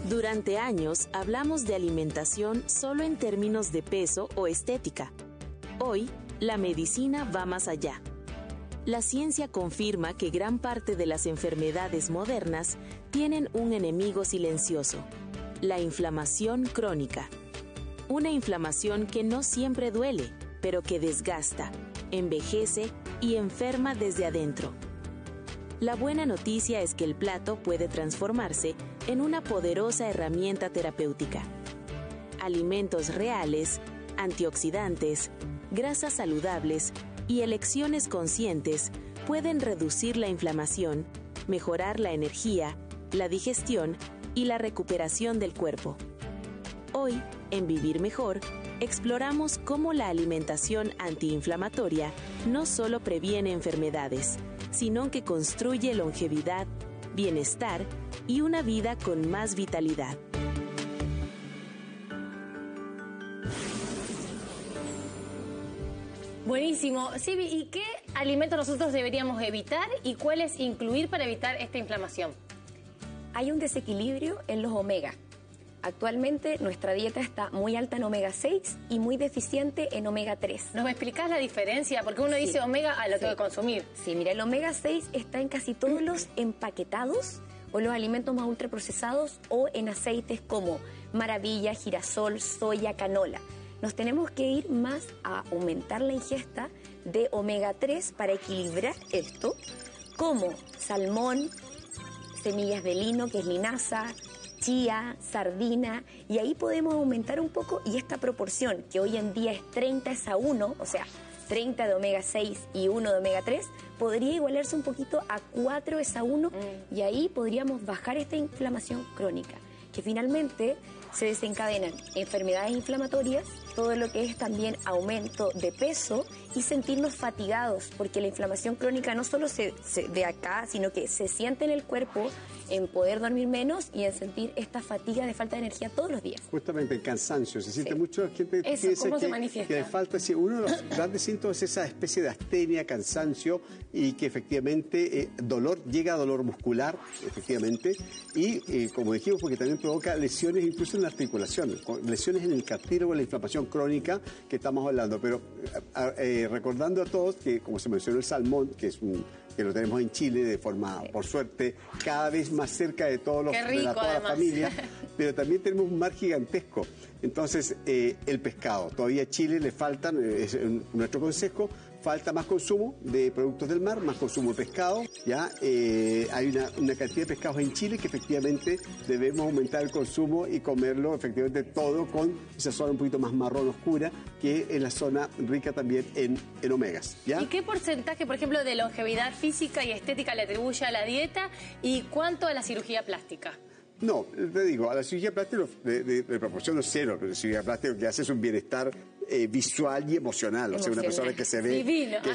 Durante años hablamos de alimentación solo en términos de peso o estética. Hoy, la medicina va más allá. La ciencia confirma que gran parte de las enfermedades modernas tienen un enemigo silencioso: la inflamación crónica. Una inflamación que no siempre duele, pero que desgasta, envejece y enferma desde adentro. La buena noticia es que el plato puede transformarse en una poderosa herramienta terapéutica. Alimentos reales, antioxidantes, grasas saludables y elecciones conscientes pueden reducir la inflamación, mejorar la energía, la digestión y la recuperación del cuerpo. Hoy, en Vivir Mejor, exploramos cómo la alimentación antiinflamatoria no solo previene enfermedades, sino que construye longevidad, bienestar y una vida con más vitalidad. Buenísimo. Silvi, ¿y qué alimentos nosotros deberíamos evitar y cuáles incluir para evitar esta inflamación? Hay un desequilibrio en los omega. Actualmente nuestra dieta está muy alta en omega 6 y muy deficiente en omega 3. ¿Nos explicás la diferencia? Porque uno dice omega, lo tengo que consumir. Sí, mira, el omega 6 está en casi todos los empaquetados o los alimentos más ultraprocesados o en aceites como maravilla, girasol, soya, canola. Nos tenemos que ir más a aumentar la ingesta de omega 3 para equilibrar esto, como salmón, semillas de lino, que es linaza, chía, sardina, y ahí podemos aumentar un poco, y esta proporción, que hoy en día es 30:1, o sea, 30 de omega 6 y 1 de omega 3, podría igualarse un poquito a 4:1, y ahí podríamos bajar esta inflamación crónica, que finalmente se desencadenan enfermedades inflamatorias, todo lo que es también aumento de peso y sentirnos fatigados, porque la inflamación crónica no solo se ve acá, sino que se siente en el cuerpo, en poder dormir menos y en sentir esta fatiga de falta de energía todos los días. Justamente el cansancio, se siente mucho, gente eso, piensa ¿cómo se manifiesta? Que le falta, uno de los grandes síntomas es esa especie de astenia, cansancio, y que efectivamente llega a dolor muscular, efectivamente, y como dijimos, porque también provoca lesiones incluso en la articulación, lesiones en el cartílago, la inflamación crónica que estamos hablando, pero recordando a todos que, como se mencionó, el salmón, que lo tenemos en Chile de forma, por suerte, cada vez más cerca de todos Qué rico, toda la familia, pero también tenemos un mar gigantesco. Entonces, el pescado, todavía a Chile le faltan, es nuestro consejo, falta más consumo de productos del mar, más consumo de pescado. Ya hay una cantidad de pescados en Chile que efectivamente debemos aumentar el consumo y comerlo efectivamente todo con esa zona un poquito más marrón oscura, que es la zona rica también en omegas. ¿Ya? ¿Y qué porcentaje, por ejemplo, de longevidad física y estética le atribuye a la dieta y cuánto a la cirugía plástica? No, te digo, a la cirugía plástica de proporción cero, pero la cirugía plástica lo que hace es un bienestar visual y emocional. O sea, una persona que se ve,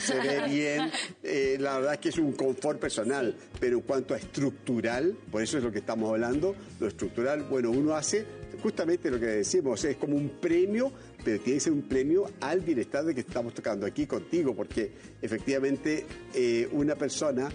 bien, la verdad es que es un confort personal, pero en cuanto a estructural, por eso es lo que estamos hablando, lo estructural, bueno, uno hace justamente lo que decimos, o sea, es como un premio, pero tiene que ser un premio al bienestar de que estamos tocando aquí contigo, porque efectivamente una persona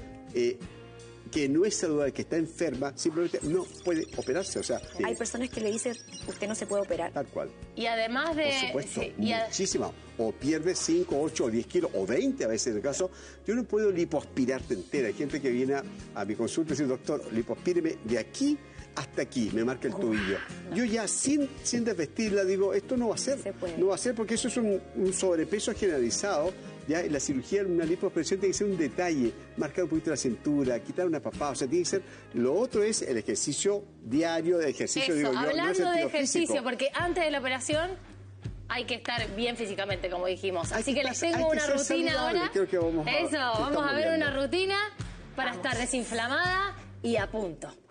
que no es saludable, que está enferma, simplemente no puede operarse. O sea, hay personas que le dicen, usted no se puede operar. Tal cual. Y además de... Por supuesto, muchísima. O pierdes 5, 8 o 10 kilos, o 20 a veces en el caso. Yo no puedo lipoaspirarte entera. Hay gente que viene a mi consulta y dice, doctor, lipoaspíreme de aquí hasta aquí, me marca el tobillo. Yo ya sin desvestirla digo, esto no va a ser. No va a ser porque eso es un sobrepeso generalizado. Ya la cirugía en una lipoaspiración tiene que ser un detalle, marcar un poquito la cintura, quitar una papada, o sea, tiene que ser, lo otro es el ejercicio diario, de ejercicio, eso, digo yo, hablando no de ejercicio, físico. Porque antes de la operación hay que estar bien físicamente, como dijimos. Así que les tengo una rutina ahora. Creo que vamos a ver una rutina para estar desinflamada y a punto.